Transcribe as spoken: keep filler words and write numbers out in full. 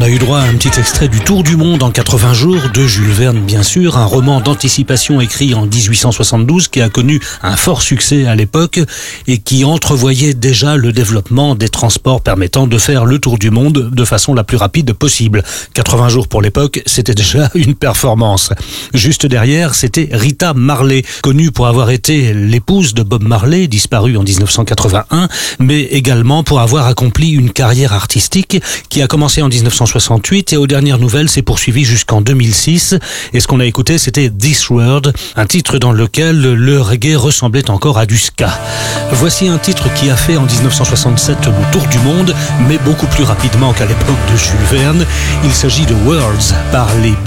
a eu droit à un petit extrait du Tour du monde en quatre-vingts jours de Jules Verne, bien sûr, un roman d'anticipation écrit en dix-huit cent soixante-douze qui a connu un fort succès à l'époque et qui entrevoyait déjà le développement des transports permettant de faire le tour du monde de façon la plus rapide possible. quatre-vingts jours pour l'époque, c'était déjà une performance. Juste derrière, c'était Rita Marley, connue pour avoir été l'épouse de Bob Marley, disparu en dix-neuf cent quatre-vingt-un, mais également pour avoir accompli une carrière artistique qui a commencé en dix-neuf cent soixante-huit et aux dernières nouvelles s'est poursuivie jusqu'en deux mille six. Et ce qu'on a écouté, c'était This World, un titre dans lequel le reggae ressemblait encore à du ska. Voici un titre qui a fait en dix-neuf cent soixante-sept le tour du monde, mais beaucoup plus rapidement qu'à l'époque de Jules Verne. Il s'agit de Worlds par les